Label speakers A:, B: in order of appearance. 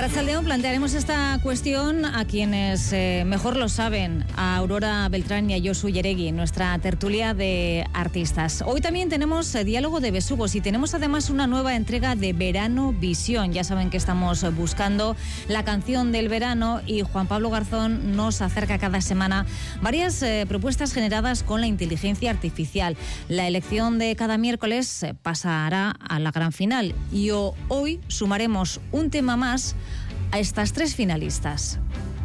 A: Arratsaldeon, plantearemos esta cuestión a quienes mejor lo saben, a Aurora Beltrán y a Josu Yeregui, nuestra tertulia de artistas. Hoy también tenemos diálogo de besugos y tenemos además una nueva entrega de Verano Visión. Ya saben que estamos buscando la canción del verano y Juan Pablo Garzón nos acerca cada semana varias propuestas generadas con la inteligencia artificial. La elección de cada miércoles pasará a la gran final y hoy sumaremos un tema más a estas tres finalistas.